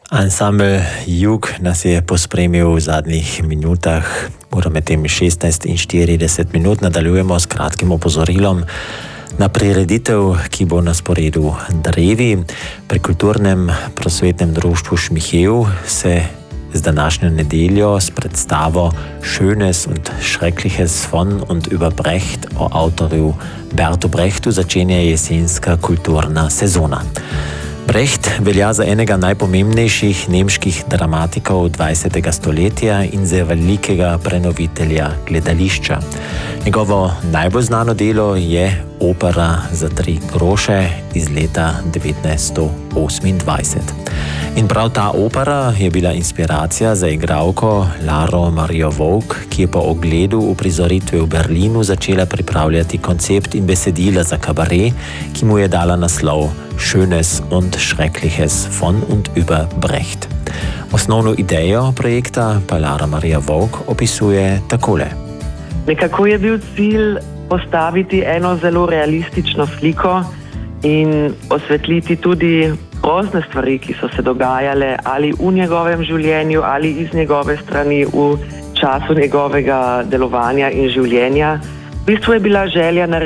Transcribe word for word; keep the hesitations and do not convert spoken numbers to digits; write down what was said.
Ansambel Jug nas je pospremil v zadnjih minutah, ura med tem šestnajst in štirideset minut. Nadaljujemo s kratkim opozorilom na prireditev, ki bo na sporedu Drevi. Pri kulturnem prosvetnem društvu Šmihev se z današnjo nedeljo s predstavo Schönes und Schreckliches von und über Brecht o avtorju Bertu Brechtu začenja jesenska kulturna sezona. Brecht velja za enega najpomembnejših nemških dramatikov dvajsetega stoletja in za velikega prenovitelja gledališča. Njegovo najbolj znano delo je opera za tri groše iz leta devetnajststo osemindvajset. In prav ta opera je bila inspiracija za igralko Laro Marijo Vovk, ki je po ogledu uprizoritve v Berlinu začela pripravljati koncept in besedila za kabaret, ki mu je dala naslov Schönes und Schreckliches von und über Brecht. Osnovno idejo projekta pa Lara Marija Vovk opisuje takole. Nekako je bil cilj postaviti eno zelo realistično sliko in osvetliti tudi grozne stvari, ki so se dogajale ali v njegovem življenju ali iz njegove strani v času njegovega delovanja in življenja. V bistvu je bila želja narediti